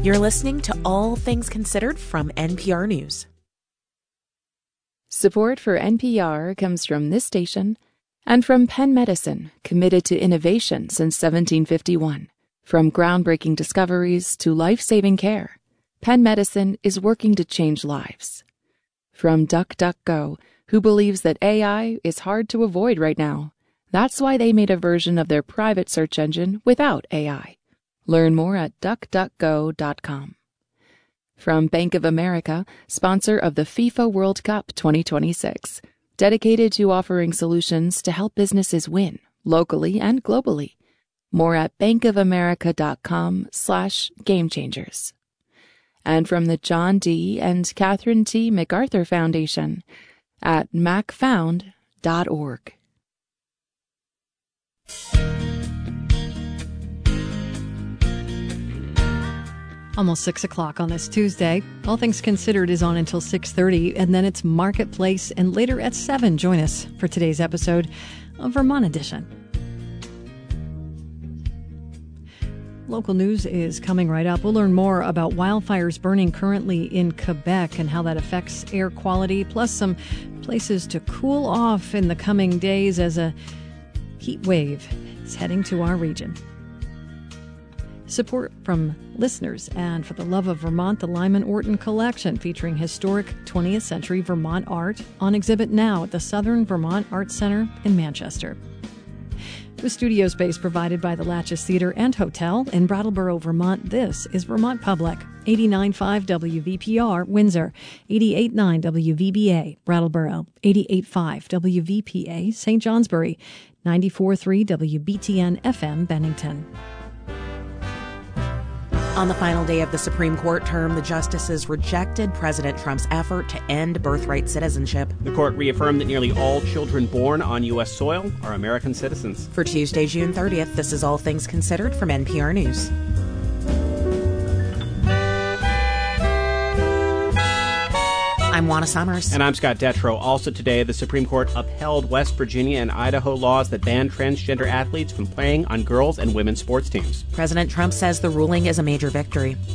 You're listening to All Things Considered from NPR News. Support for NPR comes from this station and from Penn Medicine, committed to innovation since 1751. From groundbreaking discoveries to life-saving care, Penn Medicine is working to change lives. From DuckDuckGo, who believes that AI is hard to avoid right now. That's why they made a version of their private search engine without AI. Learn more at duckduckgo.com. From Bank of America, sponsor of the FIFA World Cup 2026, dedicated to offering solutions to help businesses win, locally and globally. More at bankofamerica.com/gamechangers. And from the John D. and Catherine T. MacArthur Foundation at macfound.org. Almost 6 o'clock on this Tuesday. All Things Considered is on until 6:30, and then it's Marketplace, and later at 7. Join us for today's episode of Vermont Edition. Local news is coming right up. We'll learn more about wildfires burning currently in Quebec and how that affects air quality, plus some places to cool off in the coming days as a heat wave is heading to our region. Support from listeners and, for the love of Vermont, the Lyman Orton Collection, featuring historic 20th century Vermont art, on exhibit now at the Southern Vermont Arts Center in Manchester. With studio space provided by the Latches Theater and Hotel in Brattleboro, Vermont, this is Vermont Public, 89.5 WVPR, Windsor, 88.9 WVBA, Brattleboro, 88.5 WVPA, St. Johnsbury, 94.3 WBTN FM, Bennington. On the final day of the Supreme Court term, the justices rejected President Trump's effort to end birthright citizenship. The court reaffirmed that nearly all children born on U.S. soil are American citizens. For Tuesday, June 30th, this is All Things Considered from NPR News. I'm Juana Summers. And I'm Scott Detrow. Also today, the Supreme Court upheld West Virginia and Idaho laws that ban transgender athletes from playing on girls' and women's sports teams. President Trump says the ruling is a major victory.